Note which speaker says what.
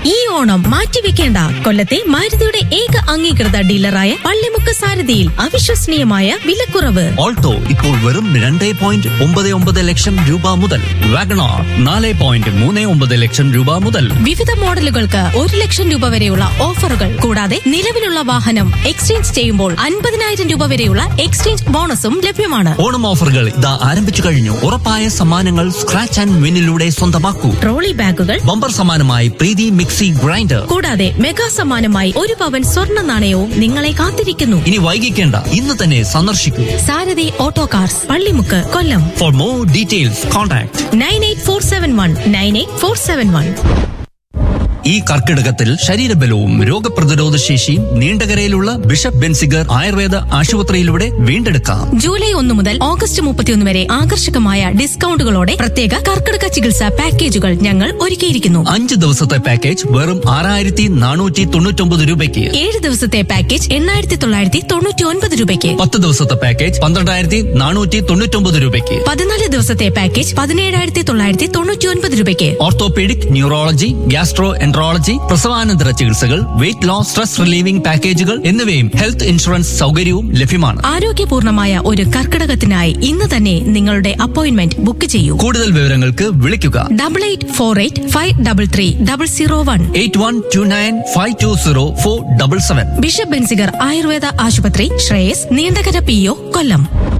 Speaker 1: ഈ ഓണം മാറ്റിവെക്കേണ്ട. കൊല്ലത്തെ മാരുതിയുടെ ഏക അംഗീകൃത ഡീലറായ പള്ളിമുക്ക് സാരഥിയിൽ അവിശ്വസനീയമായ വിലക്കുറവ്.
Speaker 2: ഓൾട്ടോ ഇപ്പോൾ വെറും 2.99 ലക്ഷം രൂപ മുതൽ. വാഗണാർ 4.39 ലക്ഷം രൂപ മുതൽ.
Speaker 1: വിവിധ മോഡലുകൾക്ക് 1 ലക്ഷം രൂപ വരെയുള്ള ഓഫറുകൾ. കൂടാതെ നിലവിലുള്ള വാഹനം എക്സ്ചേഞ്ച് ചെയ്യുമ്പോൾ 50,000 രൂപ വരെയുള്ള എക്സ്ചേഞ്ച് ബോണസും ലഭ്യമാണ്.
Speaker 2: ഓണം ഓഫറുകൾ ഇതാ ആരംഭിച്ചു കഴിഞ്ഞു. ഉറപ്പായ സമ്മാനങ്ങൾ സ്ക്രാച്ച് ആൻഡ് വിന്നിലൂടെ സ്വന്തമാക്കൂ.
Speaker 1: ട്രോളി ബാഗുകൾ,
Speaker 2: ബമ്പർ സമ്മാനമായി പ്രീതി മിക്സി ഗ്രൈൻഡർ,
Speaker 1: കൂടാതെ മെഗാ സമ്മാനമായി 1 പവൻ സ്വർണ്ണ നാണയവും നിങ്ങളെ കാത്തിരിക്കുന്നു.
Speaker 2: ഇനി വൈകിക്കേണ്ട, ഇന്ന് തന്നെ സന്ദർശിക്കൂ.
Speaker 1: സാരഥി auto cars, Pallimukku, Kollam.
Speaker 2: For more details contact
Speaker 1: 9847198471.
Speaker 2: ഈ കർക്കിടകത്തിൽ ശരീരബലവും രോഗപ്രതിരോധ ശേഷിയും നീണ്ടകരയിലുള്ള ബിഷപ്പ് ബെൻസിഗർ ആയുർവേദ ആശുപത്രിയിലൂടെ വീണ്ടെടുക്കാം.
Speaker 1: ജൂലൈ 1 മുതൽ ഓഗസ്റ്റ് 31 വരെ ആകർഷകമായ ഡിസ്കൗണ്ടുകളോടെ പ്രത്യേക കർക്കിടക ചികിത്സാ പാക്കേജുകൾ ഞങ്ങൾ ഒരുക്കിയിരിക്കുന്നു.
Speaker 2: 5 ദിവസത്തെ പാക്കേജ് വെറും 6,499 രൂപയ്ക്ക്.
Speaker 1: 7 ദിവസത്തെ പാക്കേജ് 8,999 രൂപയ്ക്ക്.
Speaker 2: 10 ദിവസത്തെ പാക്കേജ് 12,499 രൂപയ്ക്ക്.
Speaker 1: 14 ദിവസത്തെ പാക്കേജ് 17,999 രൂപയ്ക്ക്.
Speaker 2: ഓർത്തോപീഡിക്, ന്യൂറോളജി, ഗ്യാസ്ട്രോ എൻട്രോളജി, പ്രസവാനന്തര ചികിത്സകൾ, വെയിറ്റ് ലോസ്, സ്ട്രെസ് റിലീവിംഗ് പാക്കേജുകൾ എന്നിവയും ഹെൽത്ത് ഇൻഷുറൻസ് സൗകര്യവും ലഭ്യമാണ്.
Speaker 1: ആരോഗ്യപൂർണമായ ഒരു കർക്കിടകത്തിനായി ഇന്ന് തന്നെ നിങ്ങളുടെ അപ്പോയിന്റ്മെന്റ് ബുക്ക് ചെയ്യൂ.
Speaker 2: കൂടുതൽ വിവരങ്ങൾക്ക് വിളിക്കുക
Speaker 1: 8848533001
Speaker 2: 8129520477.
Speaker 1: ബിഷപ്പ് ബെൻസിഗർ ആയുർവേദ ആശുപത്രി, ശ്രേയസ്, നീണ്ടകര PO, കൊല്ലം.